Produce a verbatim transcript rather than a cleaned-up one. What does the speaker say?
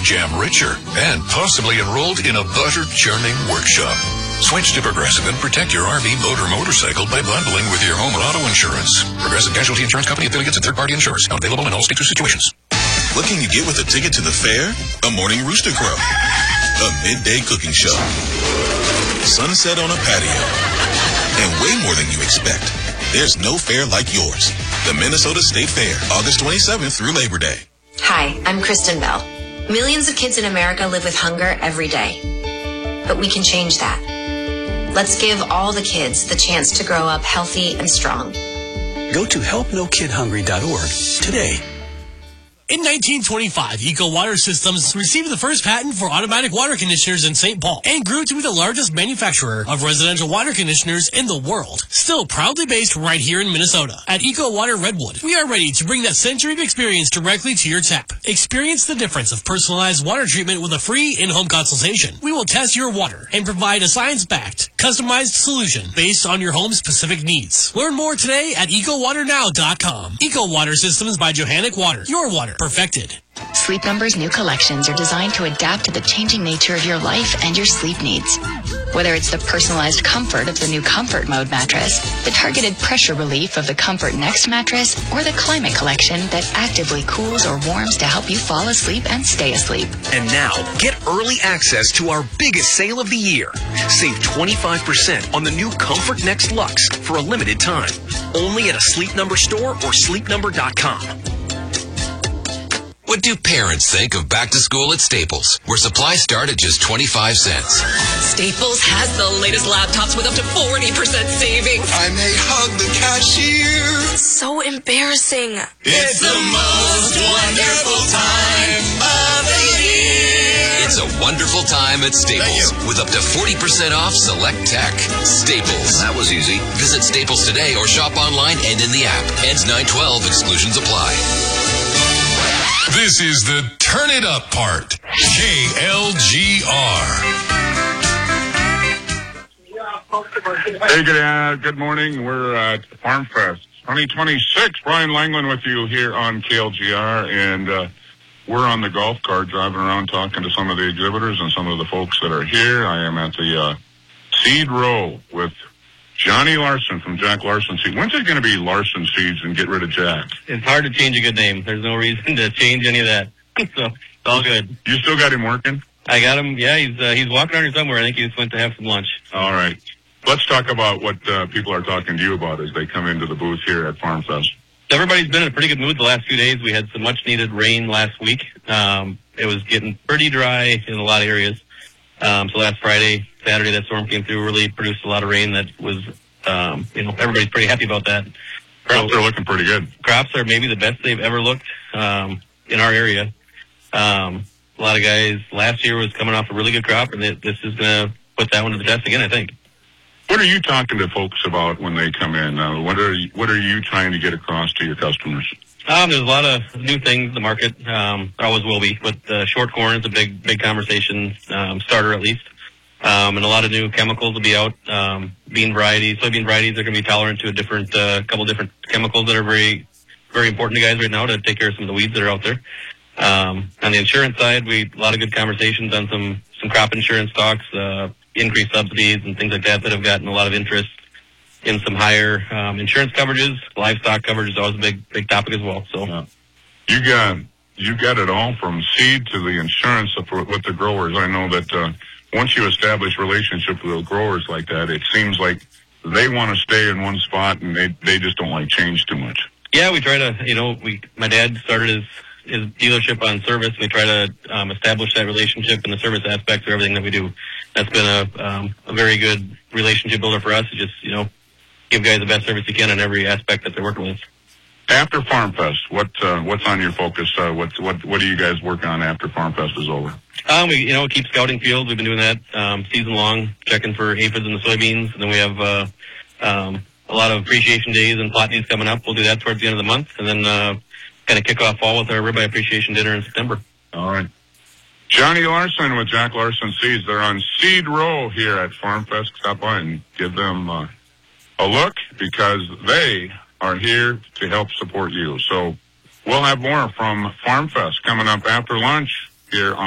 jam richer, and possibly enrolled in a butter-churning workshop. Switch to Progressive and protect your R V, boat, or motorcycle by bundling with your home and auto insurance. Progressive Casualty Insurance Company affiliates and third-party insurers. Not available in all states or situations. What can you get with a ticket to the fair? A morning rooster crow. A midday cooking show. Sunset on a patio. And way more than you expect. There's no fair like yours. The Minnesota State Fair, August twenty-seventh through Labor Day. Hi, I'm Kristen Bell. Millions of kids in America live with hunger every day. But we can change that. Let's give all the kids the chance to grow up healthy and strong. Go to help no kid hungry dot org today. In nineteen twenty-five, Eco Water Systems received the first patent for automatic water conditioners in Saint Paul and grew to be the largest manufacturer of residential water conditioners in the world. Still proudly based right here in Minnesota. At Eco Water Redwood, we are ready to bring that century of experience directly to your tap. Experience the difference of personalized water treatment with a free in-home consultation. We will test your water and provide a science-backed, customized solution based on your home's specific needs. Learn more today at eco water now dot com. Eco Water Systems by Johannic Water. Your water perfected. Sleep Number's new collections are designed to adapt to the changing nature of your life and your sleep needs. Whether it's the personalized comfort of the new Comfort Mode mattress, the targeted pressure relief of the Comfort Next mattress, or the Climate Collection that actively cools or warms to help you fall asleep and stay asleep. And now, get early access to our biggest sale of the year. Save twenty-five percent on the new Comfort Next Luxe for a limited time. Only at a Sleep Number store or sleep number dot com. What do parents think of back to school at Staples, where supplies start at just twenty-five cents? Staples has the latest laptops with up to forty percent savings. I may hug the cashier. So embarrassing. It's the most wonderful time of the year. It's a wonderful time at Staples, with up to forty percent off select tech. Staples. That was easy. Visit Staples today or shop online and in the app. Ends nine twelve. Exclusions apply. This is the Turn It Up part. K L G R. Hey, good, uh, good morning. We're at Farm Fest twenty twenty-six. Brian Langland with you here on K L G R, and uh, we're on the golf cart driving around talking to some of the exhibitors and some of the folks that are here. I am at the uh, Seed Row with Johnny Larson from Jack Larson Seeds. When's it going to be Larson Seeds and get rid of Jack? It's hard to change a good name. There's no reason to change any of that. So it's all good. You still got him working? I got him. Yeah, he's uh, he's walking around here somewhere. I think he just went to have some lunch. All right. Let's talk about what uh, people are talking to you about as they come into the booth here at Farm Fest. Everybody's been in a pretty good mood the last few days. We had some much-needed rain last week. Um, it was getting pretty dry in a lot of areas. Um, so last Friday, Saturday, that storm came through, really produced a lot of rain that was, um, you know, everybody's pretty happy about that. Crops are looking pretty good. Crops are maybe the best they've ever looked um, in our area. Um, a lot of guys last year was coming off a really good crop, and this is going to put that one to the test again, I think. What are you talking to folks about when they come in? Uh, what are you, what are you trying to get across to your customers? Um, there's a lot of new things in the market. Um, there always will be, but uh, short corn is a big, big conversation um, starter at least. Um, and a lot of new chemicals will be out. Um, bean varieties, soybean varieties are going to be tolerant to a different, uh, couple different chemicals that are very, very important to guys right now to take care of some of the weeds that are out there. Um, on the insurance side, we a lot of good conversations on some some crop insurance talks, uh, increased subsidies and things like that that have gotten a lot of interest in some higher um, insurance coverages. Livestock coverage is always a big big topic as well. So yeah. you got you got it all from seed to the insurance with the growers. I know that uh, once you establish relationships with growers like that, it seems like they want to stay in one spot and they they just don't like change too much. Yeah, we try to. You know, we my dad started his. his dealership on service. We try to um, establish that relationship and the service aspects of everything that we do. That's been a um, a very good relationship builder for us to just, you know, give guys the best service you can in every aspect that they're working with. After Farm Fest, what uh, what's on your focus? Uh, what what what do you guys work on after Farm Fest is over? Um, we you know keep scouting fields. We've been doing that um, season long, checking for aphids in the soybeans, and then we have uh, um, a lot of appreciation days and plot days coming up. We'll do that towards the end of the month, and then. Uh, kind of kick off fall with our ribeye appreciation dinner in September. All right. Johnny Larson with Jack Larson Seeds. They're on Seed Row here at Farm Fest. Stop by and give them uh, a look because they are here to help support you. So we'll have more from Farm Fest coming up after lunch here on